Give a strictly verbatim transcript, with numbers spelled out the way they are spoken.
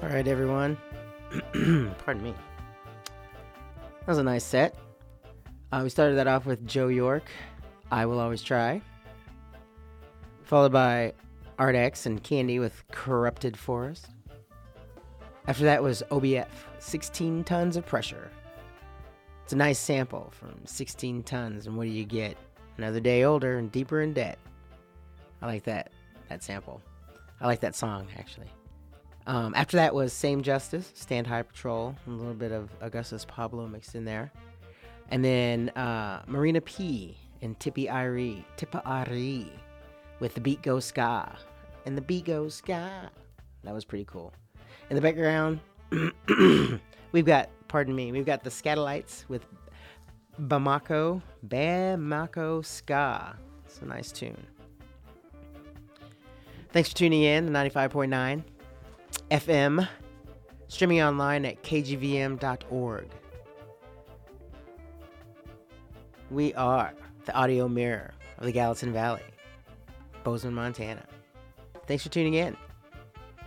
All right, everyone. Pardon me. That was a nice set. Uh, we started that off with Joe York, I Will Always Try. Followed by Art X and Candy with Corrupted Forest. After that was O B F, sixteen Tons of Pressure. It's a nice sample from sixteen tons, and what do you get? Another day older and deeper in debt. I like that, that sample. I like that song, actually. Um, after that was Same Justice, Stand High Patrol, a little bit of Augustus Pablo mixed in there. And then uh, Marina P. and Tippy Ari, Tippa Ari with The Beat Goes Ska. And The Beat Goes Ska. That was pretty cool. In the background, we've got, pardon me, we've got the Scatolites with Bamako, Bamako Ska. It's a nice tune. Thanks for tuning in to ninety-five point nine F M, streaming online at k g v m dot org. We are the audio mirror of the Gallatin Valley, Bozeman, Montana. Thanks for tuning in.